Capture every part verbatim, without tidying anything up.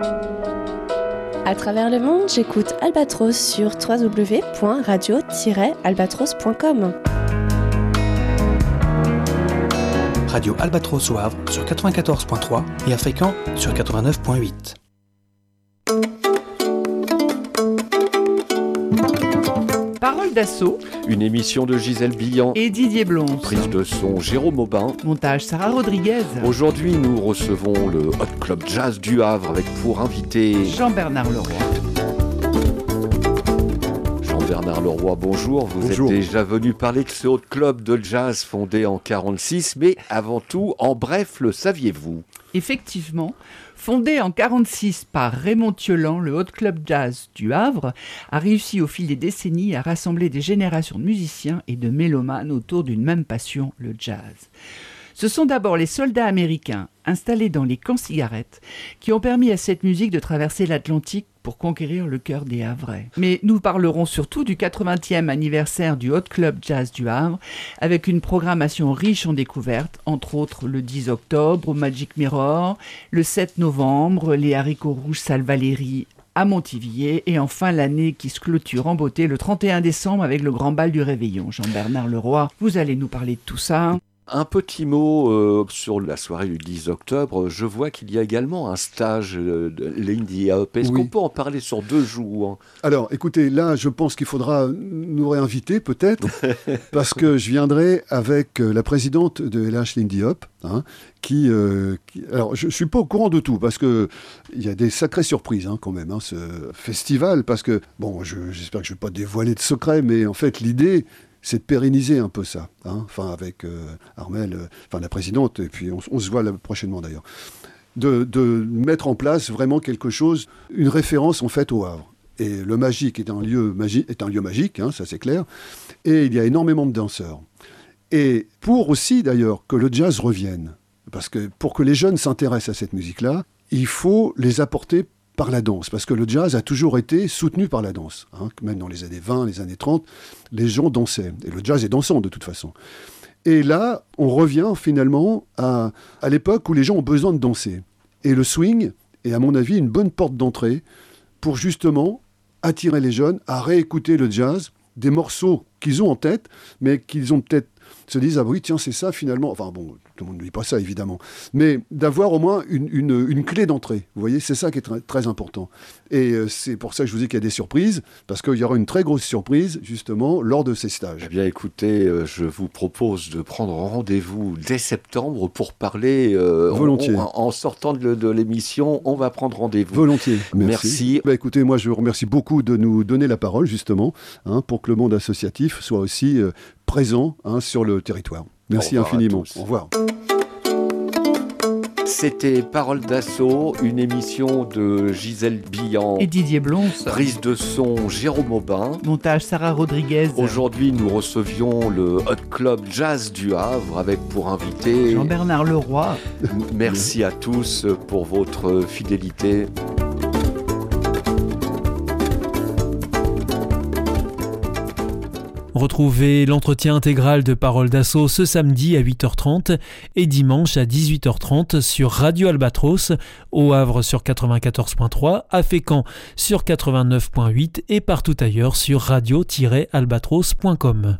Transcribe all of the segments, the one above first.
À travers le monde, j'écoute Albatros sur w w w point radio tiret albatros point com. Radio Albatros au Havre sur quatre-vingt-quatorze point trois et à Fécamp sur quatre-vingt-neuf point huit. Parole d'assaut, une émission de Gisèle Billan et Didier Blonce. Prise de son Jérôme Aubin. Montage Sarah Rodriguez. Aujourd'hui, nous recevons le Hot Club Jazz du Havre avec pour invité Jean-Bernard Leroy. Jean-Bernard Leroy, bonjour. Vous bonjour. êtes déjà venu parler de ce Hot Club de jazz fondé en quarante-six, mais avant tout, en bref, le saviez-vous ? Effectivement, fondé en quarante-six par Raymond Thiolan, le Hot Club Jazz du Havre a réussi au fil des décennies à rassembler des générations de musiciens et de mélomanes autour d'une même passion, le jazz. Ce sont d'abord les soldats américains installés dans les camps-cigarettes qui ont permis à cette musique de traverser l'Atlantique pour conquérir le cœur des Havrais. Mais nous parlerons surtout du quatre-vingtième anniversaire du Hot Club Jazz du Havre, avec une programmation riche en découvertes, entre autres le dix octobre au Magic Mirror, le sept novembre, les haricots rouges Salle Valéry à Montivier, et enfin l'année qui se clôture en beauté le trente et un décembre avec le grand bal du Réveillon. Jean-Bernard Leroy, vous allez nous parler de tout ça. Un petit mot euh, sur la soirée du dix octobre. Je vois qu'il y a également un stage euh, de Lindy Hop. Est-ce oui. qu'on peut en parler sur deux jours ? Alors, écoutez, là, je pense qu'il faudra nous réinviter, peut-être, parce que je viendrai avec la présidente de L H Lindy Hop, hein, qui, euh, qui... Alors, je ne suis pas au courant de tout, parce qu'il y a des sacrées surprises, hein, quand même, hein, ce festival, parce que, bon, je, j'espère que je ne vais pas dévoiler de secrets, mais en fait, l'idée... c'est de pérenniser un peu ça, hein, enfin avec euh, Armelle, euh, enfin la présidente, et puis on, on se voit là prochainement d'ailleurs, de, de mettre en place vraiment quelque chose, une référence en fait au Havre. Et le Magique est un lieu, magi- est un lieu magique, hein, ça c'est clair, et il y a énormément de danseurs. Et pour aussi d'ailleurs que le jazz revienne, parce que pour que les jeunes s'intéressent à cette musique-là, il faut les apporter par la danse, parce que le jazz a toujours été soutenu par la danse. Hein. Même dans les années vingt, les années trente, les gens dansaient. Et le jazz est dansant, de toute façon. Et là, on revient finalement à, à l'époque où les gens ont besoin de danser. Et le swing est, à mon avis, une bonne porte d'entrée pour justement attirer les jeunes à réécouter le jazz, des morceaux qu'ils ont en tête, mais qu'ils ont peut-être se disent « Ah oui, tiens, c'est ça finalement ». Enfin bon, tout le monde ne dit pas ça, évidemment. Mais d'avoir au moins une, une, une clé d'entrée. Vous voyez, c'est ça qui est très, très important. Et euh, c'est pour ça que je vous dis qu'il y a des surprises, parce qu'il y aura une très grosse surprise, justement, lors de ces stages. Eh bien, écoutez, euh, je vous propose de prendre rendez-vous dès septembre pour parler... Euh, Volontiers. On, en sortant de, de l'émission, on va prendre rendez-vous. Volontiers. Merci. Merci. Bah, écoutez, moi, je vous remercie beaucoup de nous donner la parole, justement, hein, pour que le monde associatif soit aussi euh, présent hein, sur le territoire. Merci infiniment. Au revoir. C'était Parole d'assaut, une émission de Gisèle Billan et Didier Blonce. Prise de son Jérôme Aubin. Montage Sarah Rodriguez. Aujourd'hui, nous recevions le Hot Club Jazz du Havre avec pour invité Jean-Bernard Leroy. Merci à tous pour votre fidélité. Retrouvez l'entretien intégral de Parole d'assaut ce samedi à huit heures trente et dimanche à dix-huit heures trente sur Radio Albatros, au Havre sur quatre-vingt-quatorze point trois, à Fécamp sur quatre-vingt-neuf point huit et partout ailleurs sur radio tiret albatros point com.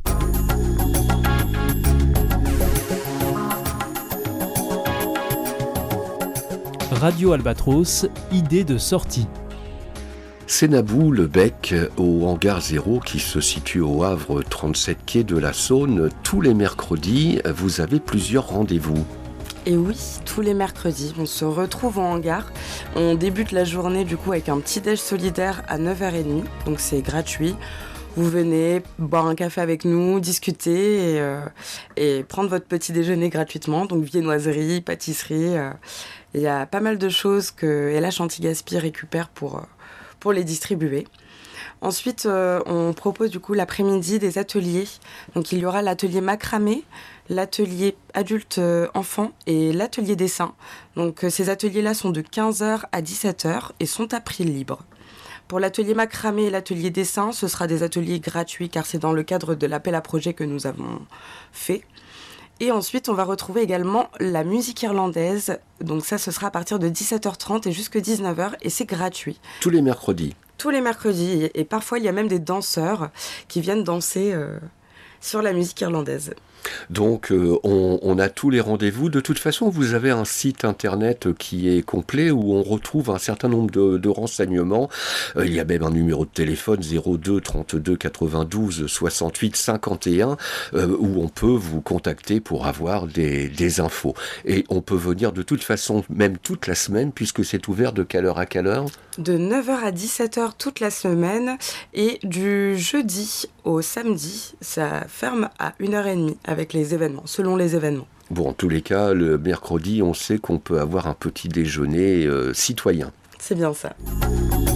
Radio Albatros, idée de sortie. C'est Nabou, le bec, au hangar zéro qui se situe au Havre, trente-sept quai de la Saône. Tous les mercredis, vous avez plusieurs rendez-vous. Et oui, tous les mercredis, on se retrouve en hangar. On débute la journée du coup avec un petit déj solidaire à neuf heures trente, donc c'est gratuit. Vous venez boire un café avec nous, discuter et, euh, et prendre votre petit déjeuner gratuitement. Donc viennoiserie, pâtisserie, euh, il y a pas mal de choses que L H Anti-Gaspi récupère pour... Euh, pour les distribuer. Ensuite, euh, on propose du coup l'après-midi des ateliers. Donc il y aura l'atelier macramé, l'atelier adulte-enfant et l'atelier dessin. Donc euh, ces ateliers-là sont de quinze heures à dix-sept heures et sont à prix libre. Pour l'atelier macramé et l'atelier dessin, ce sera des ateliers gratuits car c'est dans le cadre de l'appel à projet que nous avons fait. Et ensuite, on va retrouver également la musique irlandaise. Donc ça, ce sera à partir de dix-sept heures trente et jusqu'à dix-neuf heures et c'est gratuit. Tous les mercredis. Tous les mercredis. Et parfois, il y a même des danseurs qui viennent danser euh, sur la musique irlandaise. Donc euh, on, on a tous les rendez-vous. De toute façon, vous avez un site internet qui est complet où on retrouve un certain nombre de, de renseignements. Euh, il y a même un numéro de téléphone zéro deux trente-deux quatre-vingt-douze soixante-huit cinquante et un euh, où on peut vous contacter pour avoir des, des infos. Et on peut venir de toute façon, même toute la semaine, puisque c'est ouvert de quelle heure à quelle heure ? De neuf heures à dix-sept heures toute la semaine et du jeudi au samedi, ça ferme à une heure trente avec les événements, selon les événements. Bon, en tous les cas, le mercredi, on sait qu'on peut avoir un petit déjeuner euh, citoyen. C'est bien ça.